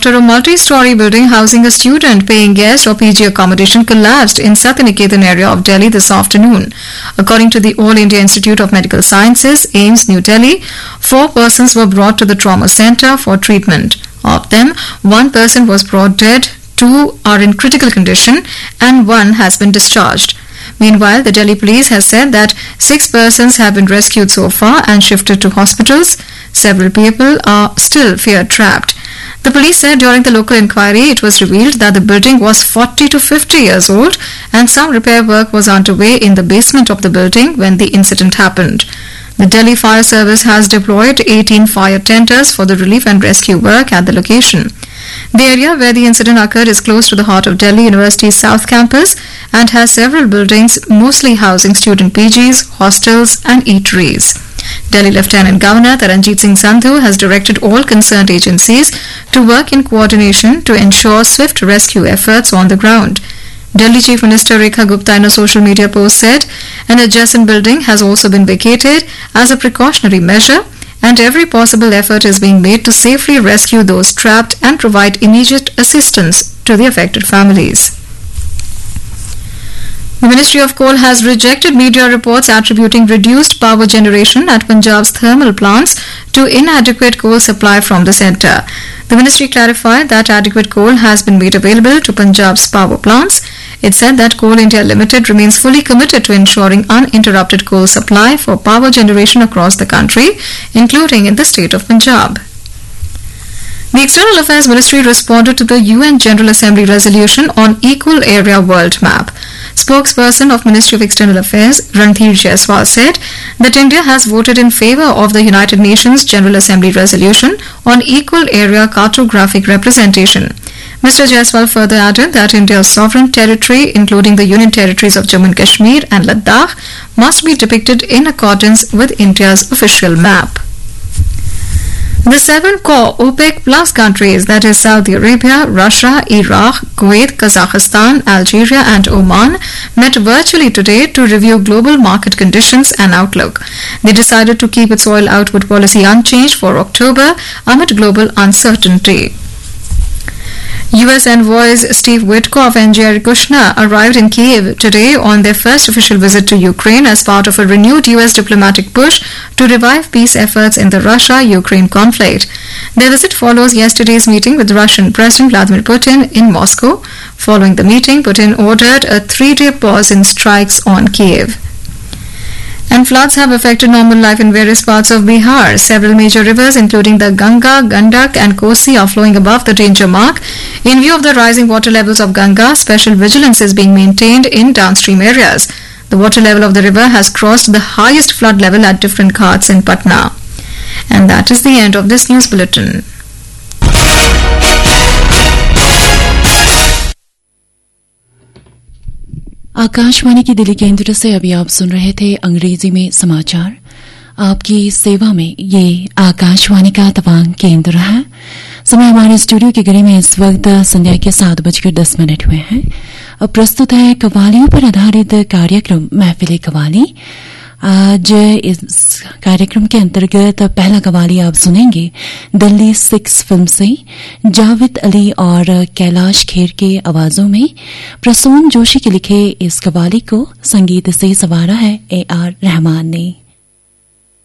after a multi-story building housing a student paying guest or PG accommodation collapsed in Satyaniketan area of Delhi this afternoon. According to the All India Institute of Medical Sciences, AIIMS, New Delhi, 4 persons were brought to the trauma center for treatment. Of them, 1 person was brought dead, 2 are in critical condition, and 1 has been discharged. Meanwhile, the Delhi police has said that 6 persons have been rescued so far and shifted to hospitals. Several people are still fear-trapped. The police said during the local inquiry it was revealed that the building was 40 to 50 years old and some repair work was underway in the basement of the building when the incident happened. The Delhi Fire Service has deployed 18 fire tenders for the relief and rescue work at the location. The area where the incident occurred is close to the heart of Delhi University's South Campus and has several buildings mostly housing student PGs, hostels and eateries. Delhi Lieutenant Governor Taranjit Singh Sandhu has directed all concerned agencies to work in coordination to ensure swift rescue efforts on the ground. Delhi Chief Minister Rekha Gupta in a social media post said an adjacent building has also been vacated as a precautionary measure and every possible effort is being made to safely rescue those trapped and provide immediate assistance to the affected families. The Ministry of Coal has rejected media reports attributing reduced power generation at Punjab's thermal plants to inadequate coal supply from the centre. The ministry clarified that adequate coal has been made available to Punjab's power plants. It said that Coal India Limited remains fully committed to ensuring uninterrupted coal supply for power generation across the country, including in the state of Punjab. The External Affairs Ministry responded to the UN General Assembly resolution on Equal Area World Map. Spokesperson of Ministry of External Affairs, Ranthir Jaiswal, said that India has voted in favour of the United Nations General Assembly resolution on equal area cartographic representation. Mr. Jaiswal further added that India's sovereign territory, including the Union territories of Jammu and Kashmir and Ladakh, must be depicted in accordance with India's official map. The 7 core OPEC plus countries, that is Saudi Arabia, Russia, Iraq, Kuwait, Kazakhstan, Algeria and Oman, met virtually today to review global market conditions and outlook. They decided to keep its oil output policy unchanged for October amid global uncertainty. U.S. envoys Steve Witkoff and Jared Kushner arrived in Kiev today on their first official visit to Ukraine as part of a renewed U.S. diplomatic push to revive peace efforts in the Russia-Ukraine conflict. Their visit follows yesterday's meeting with Russian President Vladimir Putin in Moscow. Following the meeting, Putin ordered a 3-day pause in strikes on Kiev. And floods have affected normal life in various parts of Bihar. Several major rivers, including the Ganga, Gandak and Kosi, are flowing above the danger mark. In view of the rising water levels of Ganga, special vigilance is being maintained in downstream areas. The water level of the river has crossed the highest flood level at different ghats in Patna. And that is the end of this news bulletin. Akashvani की दिल्ली केंद्र से अभी आप सुन रहे थे अंग्रेजी में समाचार। आपकी सेवा में ये आकाशवाणी का तवांग केंद्र है। समय हमारे स्टूडियो के घड़ी में इस वक्त संध्या के 7:10 हुए हैं। अब प्रस्तुत है कव्वालियों पर आधारित कार्यक्रम महफिल कव्वाली। आज इस कार्यक्रम के अंतर्गत पहला कव्वाली आप सुनेंगे दिल्ली 6 फिल्म से जावेद अली और कैलाश खेर के आवाजों में। प्रसून जोशी के लिखे इस कव्वाली को संगीत से संवारा है A.R. रहमान ने।